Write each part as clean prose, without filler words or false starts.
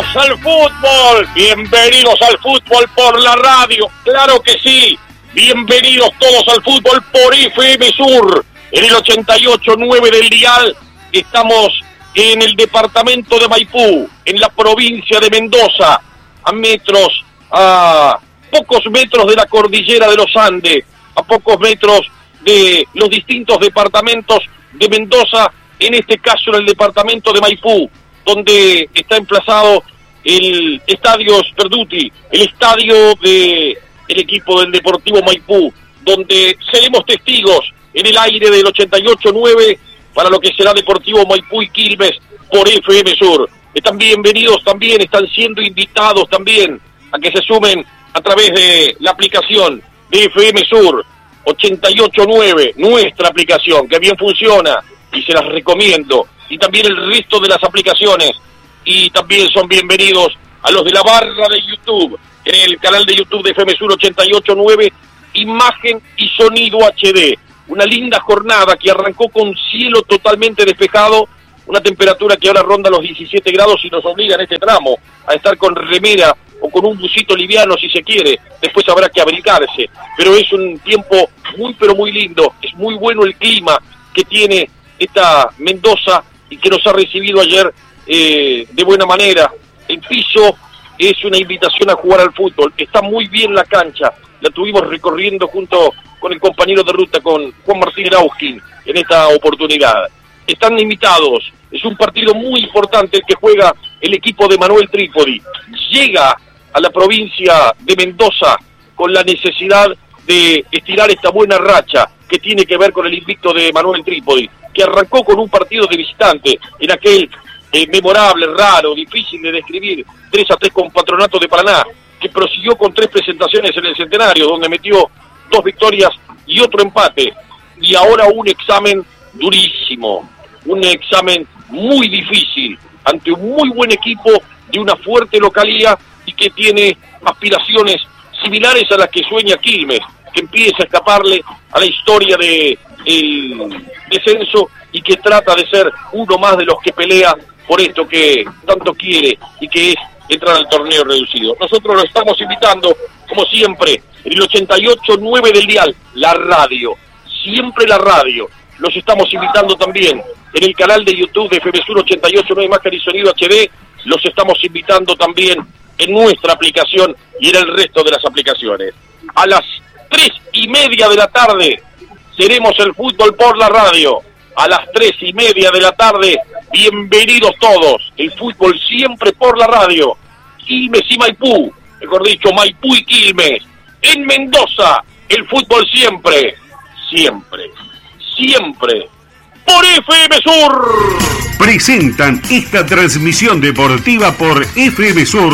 al fútbol, bienvenidos al fútbol por la radio, claro que sí, bienvenidos todos al fútbol por FM Sur, en el 88.9 del dial, estamos en el departamento de Maipú, en la provincia de Mendoza, a pocos metros de la cordillera de los Andes, a pocos metros de los distintos departamentos de Mendoza, en este caso en el departamento de Maipú, donde está emplazado el Estadio Sperduti, el estadio del equipo del Deportivo Maipú, donde seremos testigos en el aire del 88.9 para lo que será Deportivo Maipú y Quilmes por FM Sur. Están bienvenidos también, están siendo invitados también a que se sumen a través de la aplicación de FM Sur 88.9, nuestra aplicación, que bien funciona y se las recomiendo, y también el resto de las aplicaciones, y también son bienvenidos a los de la barra de YouTube, en el canal de YouTube de FM Sur 88.9, imagen y sonido HD, una linda jornada que arrancó con cielo totalmente despejado, una temperatura que ahora ronda los 17 grados y nos obliga en este tramo a estar con remera o con un busito liviano si se quiere, después habrá que abrigarse, pero es un tiempo muy pero muy lindo, es muy bueno el clima que tiene esta Mendoza y que nos ha recibido ayer de buena manera. El piso es una invitación a jugar al fútbol, está muy bien la cancha, la tuvimos recorriendo junto con el compañero de ruta, con Juan Martín Erauskin, en esta oportunidad. Están invitados, es un partido muy importante el que juega el equipo de Manuel Trípodi. Llega a la provincia de Mendoza con la necesidad de estirar esta buena racha que tiene que ver con el invicto de Manuel Trípodi, que arrancó con un partido de visitante en aquel memorable, raro, difícil de describir 3-3 con Patronato de Paraná, que prosiguió con 3 presentaciones en el Centenario, donde metió 2 victorias y otro empate, y ahora un examen durísimo, un examen muy difícil, ante un muy buen equipo de una fuerte localía y que tiene aspiraciones similares a las que sueña Quilmes, que empieza a escaparle a la historia del descenso y que trata de ser uno más de los que pelea por esto que tanto quiere y que es entrar al torneo reducido. Nosotros lo estamos invitando, como siempre, en el 88.9 del dial, la radio, siempre la radio. Los estamos invitando también en el canal de YouTube de FM Sur 88.9 Imagen y Sonido HD, los estamos invitando también en nuestra aplicación y en el resto de las aplicaciones. A las 3:30 de la tarde seremos el fútbol por la radio. A las 3:30 de la tarde, bienvenidos todos. El fútbol siempre por la radio. Quilmes y Maipú, mejor dicho, Maipú y Quilmes. En Mendoza, el fútbol siempre, siempre, siempre. Por FM Sur. Presentan esta transmisión deportiva por FM Sur,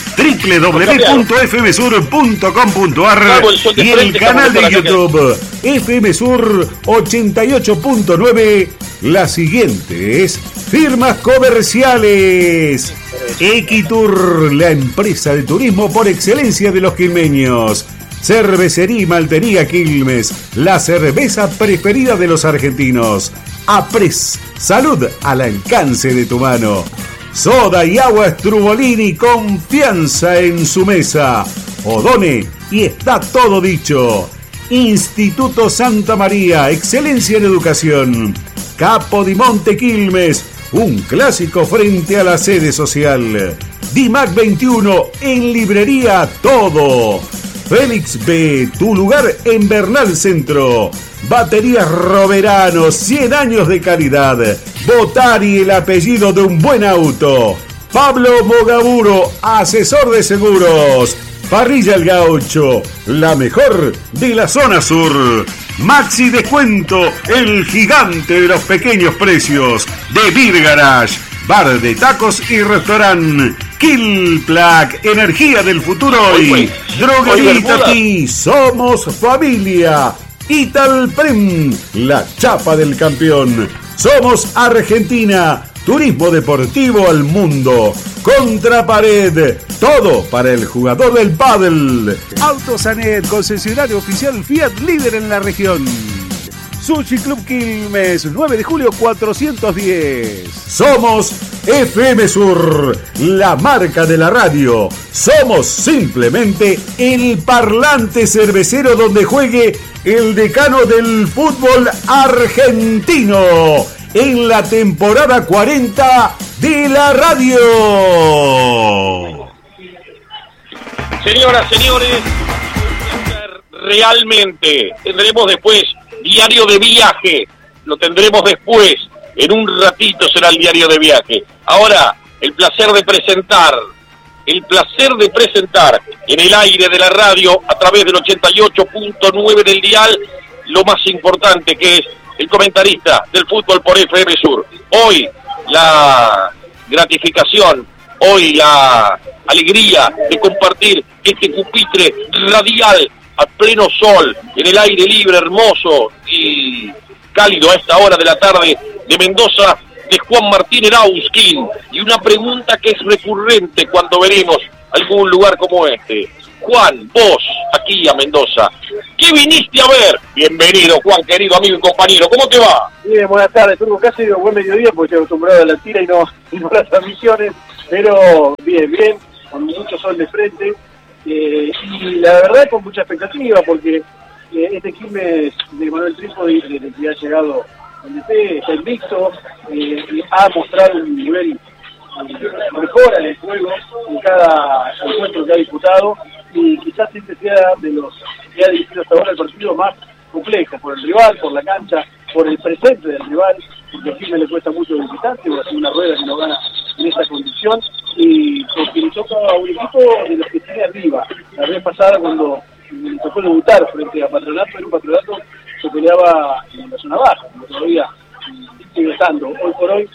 www.fmsur.com.ar y el canal de YouTube FM Sur 88.9. La siguiente es firmas comerciales. Equitur, la empresa de turismo por excelencia de los quilmeños. Cervecería y Maltería Quilmes, la cerveza preferida de los argentinos. Apres, salud al alcance de tu mano. Soda y agua Strubolini, confianza en su mesa. Odone y está todo dicho. Instituto Santa María, excelencia en educación. Capodimonte Quilmes, un clásico frente a la sede social. Dimac 21, en librería todo. Félix B, tu lugar en Bernal Centro. Baterías Roverano, 100 años de calidad. Botari, el apellido de un buen auto. Pablo Mogaburo, asesor de seguros. Parrilla El Gaucho, la mejor de la zona sur. Maxi Descuento, el gigante de los pequeños precios. De Beer Garage, bar de tacos y restaurante. Killplac, energía del futuro hoy. Droguería Itatí, somos familia. Italprem, la chapa del campeón. Somos Argentina, turismo deportivo al mundo. Contrapared, todo para el jugador del pádel. Autosanet, concesionario oficial Fiat líder en la región. Sushi Club Quilmes, 9 de julio 410. Somos FM Sur, la marca de la radio. Somos simplemente el parlante cervecero donde juegue el decano del fútbol argentino en la temporada 40 de la radio. Señoras, señores, realmente tendremos después diario de viaje, lo tendremos después, en un ratito será el diario de viaje. Ahora, el placer de presentar en el aire de la radio a través del 88.9 del dial, lo más importante que es el comentarista del fútbol por FM Sur. Hoy la gratificación, hoy la alegría de compartir este pupitre radial a pleno sol, en el aire libre, hermoso y cálido a esta hora de la tarde de Mendoza, de Juan Martín Erauskin. Y una pregunta que es recurrente cuando veremos algún lugar como este. Juan, vos, aquí a Mendoza, ¿qué viniste a ver? Bienvenido, Juan, querido amigo y compañero, ¿cómo te va? Bien, buenas tardes, Turco, casi digo buen mediodía porque estoy acostumbrado a la tira y no a las transmisiones, pero bien, con mucho sol de frente, y la verdad con mucha expectativa porque este Quilmes de Manuel Trípodi, desde que ha llegado el DT, está invicto, ha mostrado un nivel mejora en el juego en cada encuentro que ha disputado, y quizás este sea de los que ha dirigido hasta ahora el partido más complejo, por el rival, por la cancha, por el presente del rival, porque a Quilmes le cuesta mucho de visitante, o hacer una rueda que no gana en esa condición, y porque le toca a un equipo de los que tiene arriba. La vez pasada cuando le tocó debutar frente a Patronato, era un Patronato que peleaba en la zona baja, como todavía sigue estando. Hoy por hoy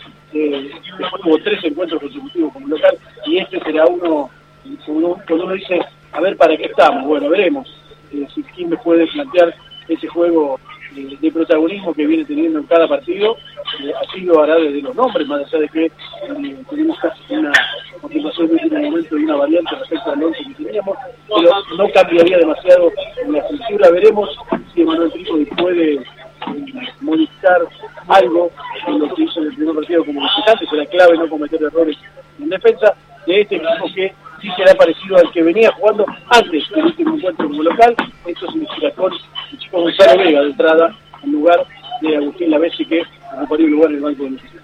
tuvo 3 encuentros consecutivos como local, y este será uno, cuando uno dice, a ver para qué estamos. Bueno, veremos si Quilmes puede plantear ese juego de protagonismo que viene teniendo en cada partido. Así lo hará desde los nombres, más allá de que tenemos casi una continuación de último momento y una variante respecto al 11 que teníamos, pero no cambiaría demasiado en la estructura. Veremos si Manuel Trípodi puede modificar algo en lo que hizo en el primer partido como visitante. Será clave no cometer errores en defensa de este equipo que sí será parecido al que venía jugando antes del último encuentro como local. Esto significa con el chico Gonzalo Vega de entrada en lugar de Agustín Lavesi, que ocuparía un lugar en el banco de noticias.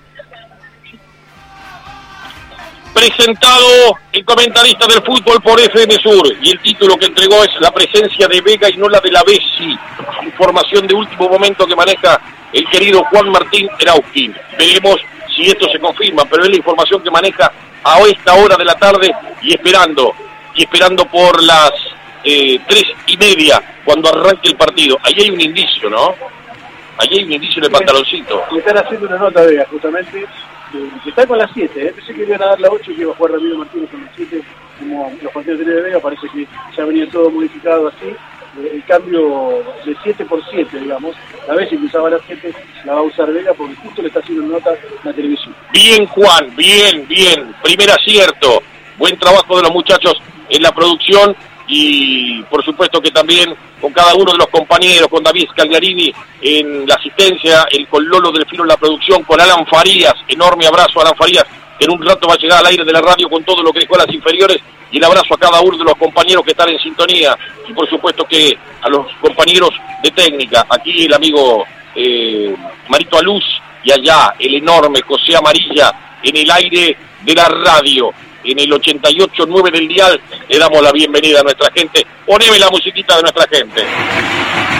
Presentado el comentarista del fútbol por FM Sur, y el título que entregó es la presencia de Vega y no la de Lavesi. Información de último momento que maneja el querido Juan Martín Erauskin. Veremos si esto se confirma, pero es la información que maneja a esta hora de la tarde, y esperando por las 3:30 cuando arranque el partido. Ahí hay un indicio, ¿no? Ahí hay un indicio en el pantaloncito. Le están haciendo una nota, Vega, justamente, que está con las 7. Pensé que iban a dar la 8 y que iba a jugar Ramiro Martínez con las 7, como los partidos de Vega. Parece que ya venía todo modificado así. El cambio de 7 por 7, digamos, la vez que usaba las 7 la va a usar Vega porque justo le está haciendo nota la televisión. Bien, Juan, bien, primer acierto, buen trabajo de los muchachos en la producción, y por supuesto que también con cada uno de los compañeros, con David Scagliarini en la asistencia, con Lolo Delfino en la producción, con Alan Farías, enorme abrazo a Alan Farías, que en un rato va a llegar al aire de la radio con todo lo que dejó a las inferiores, y el abrazo a cada uno de los compañeros que están en sintonía, y por supuesto que a los compañeros de técnica, aquí el amigo Marito Aluz, y allá el enorme José Amarilla en el aire de la radio, en el 88.9 del dial. Le damos la bienvenida a nuestra gente. Poneme la musiquita de nuestra gente.